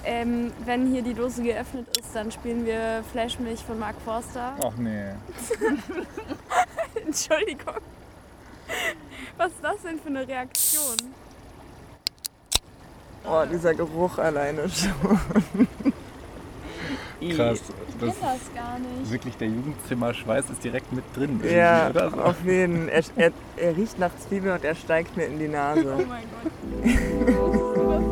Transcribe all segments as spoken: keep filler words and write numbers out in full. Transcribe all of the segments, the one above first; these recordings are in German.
Ähm, wenn hier die Dose geöffnet ist, dann spielen wir Flashmilch von Mark Forster. Ach nee. Entschuldigung. Was ist das denn für eine Reaktion? Oh, dieser Geruch alleine schon. Krass. Ich kenn das gar nicht. Wirklich, der Jugendzimmerschweiß ist direkt mit drin. Ja, oder so. auf jeden Fall. Er, er, er riecht nach Zwiebeln und er steigt mir in die Nase. Oh mein Gott.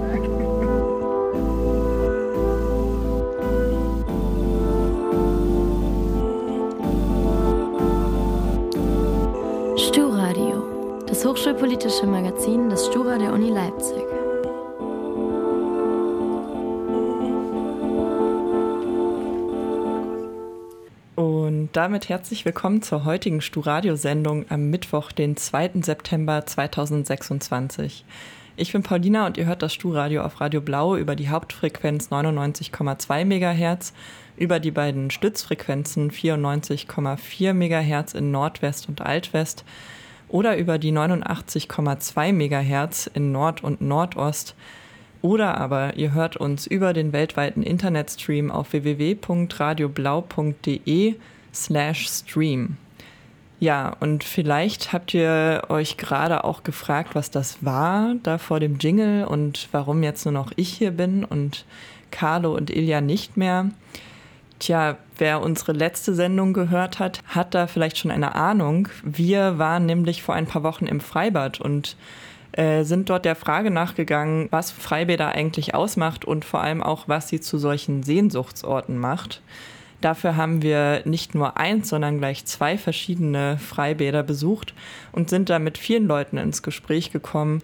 Stu-Radio, das hochschulpolitische Magazin des Stura der Uni Leipzig. Und damit herzlich willkommen zur heutigen Stu-Radio-Sendung am Mittwoch, den zweiten September zweitausendsechsundzwanzig. Ich bin Paulina und ihr hört das Stu-Radio auf Radio Blau über die Hauptfrequenz neunundneunzig Komma zwei Megahertz, über die beiden Stützfrequenzen vierundneunzig Komma vier Megahertz in Nordwest und Altwest oder über die neunundachtzig Komma zwei Megahertz in Nord- und Nordost. Oder aber ihr hört uns über den weltweiten Internetstream auf w w w punkt radioblau punkt d e slash stream. Ja, und vielleicht habt ihr euch gerade auch gefragt, was das war da vor dem Jingle und warum jetzt nur noch ich hier bin und Carlo und Ilja nicht mehr. Tja, wer unsere letzte Sendung gehört hat, hat da vielleicht schon eine Ahnung. Wir waren nämlich vor ein paar Wochen im Freibad und äh, sind dort der Frage nachgegangen, was Freibäder eigentlich ausmacht und vor allem auch, was sie zu solchen Sehnsuchtsorten macht. Dafür haben wir nicht nur eins, sondern gleich zwei verschiedene Freibäder besucht und sind da mit vielen Leuten ins Gespräch gekommen.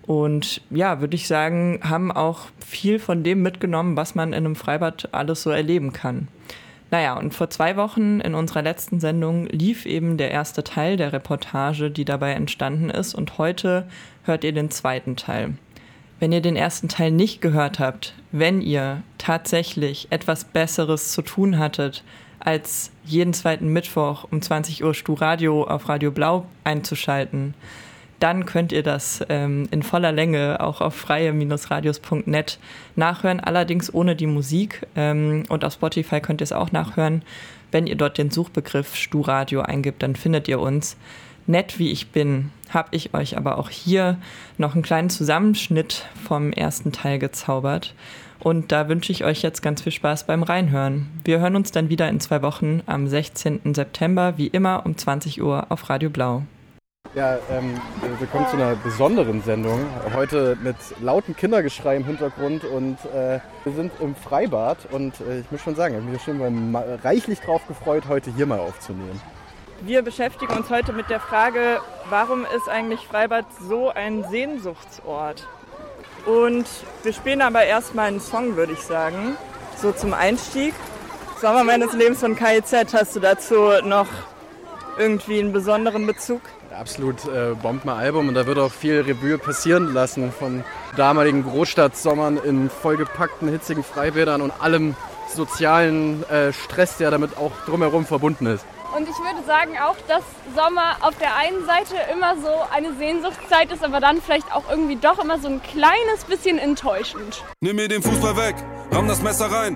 Und ja, würde ich sagen, haben auch viel von dem mitgenommen, was man in einem Freibad alles so erleben kann. Naja, und vor zwei Wochen in unserer letzten Sendung lief eben der erste Teil der Reportage, die dabei entstanden ist. Und heute hört ihr den zweiten Teil. Wenn ihr den ersten Teil nicht gehört habt, wenn ihr tatsächlich etwas Besseres zu tun hattet, als jeden zweiten Mittwoch um zwanzig Uhr Stu-Radio auf Radio Blau einzuschalten, dann könnt ihr das ähm, in voller Länge auch auf freie Radios punkt net nachhören, allerdings ohne die Musik. Ähm, und auf Spotify könnt ihr es auch nachhören. Wenn ihr dort den Suchbegriff Stu-Radio eingibt, dann findet ihr uns. Nett wie ich bin, habe ich euch aber auch hier noch einen kleinen Zusammenschnitt vom ersten Teil gezaubert. Und da wünsche ich euch jetzt ganz viel Spaß beim Reinhören. Wir hören uns dann wieder in zwei Wochen am sechzehnten September, wie immer um zwanzig Uhr auf Radio Blau. Ja, ähm, willkommen zu einer besonderen Sendung. Heute mit lautem Kindergeschrei im Hintergrund und äh, wir sind im Freibad und äh, ich muss schon sagen, ich habe mich schon mal reichlich drauf gefreut, heute hier mal aufzunehmen. Wir beschäftigen uns heute mit der Frage, warum ist eigentlich Freibad so ein Sehnsuchtsort? Und wir spielen aber erstmal einen Song, würde ich sagen, so zum Einstieg. Sommer meines Lebens von K I Z, hast du dazu noch irgendwie einen besonderen Bezug? Absolut äh, Bomben-Album und da wird auch viel Revue passieren lassen von damaligen Großstadtsommern in vollgepackten, hitzigen Freibädern und allem sozialen äh, Stress, der damit auch drumherum verbunden ist. Und ich würde sagen auch, dass Sommer auf der einen Seite immer so eine Sehnsuchtszeit ist, aber dann vielleicht auch irgendwie doch immer so ein kleines bisschen enttäuschend. Nimm mir den Fußball weg, ramm das Messer rein.